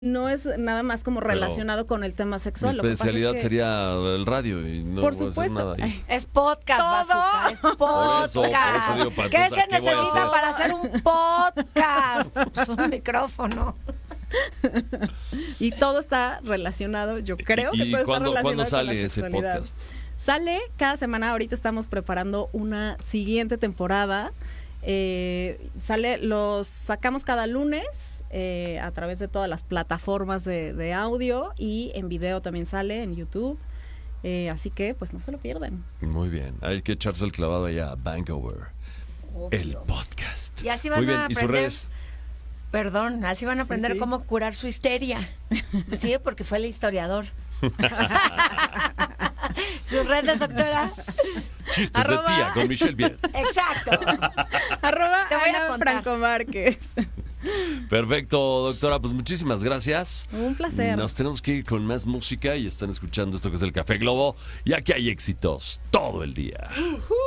no es nada más como relacionado con el tema sexual. Mi especialidad sería el radio y no por voy a hacer supuesto. nada ahí. Es podcast, Todo. Bazooka, es podcast. Por eso digo, ¿Qué Patusa, se ¿qué voy a necesita hacer? para hacer un podcast? Pues un micrófono. Y todo está relacionado, yo creo que ¿Y todo está cuándo relacionado con sale la ese sexualidad. podcast? Sale cada semana. Ahorita estamos preparando una siguiente temporada. Los sacamos cada lunes a través de todas las plataformas de audio, y en video también sale en YouTube. Así que pues no se lo pierden. Muy bien, hay que echarse el clavado allá a Bangover, el podcast. Y así van Muy bien, a ¿y sus aprender. redes? Perdón, así van a aprender sí. cómo curar su histeria. Sí, porque fue el historiador. Sus redes, doctora. Chistes de tía con Michelle Bien. Exacto. @ Te voy a Ana contar. Franco Márquez. Perfecto, doctora, pues muchísimas gracias. Un placer. Nos tenemos que ir con más música y están escuchando esto que es el Café Globo, y aquí hay éxitos todo el día.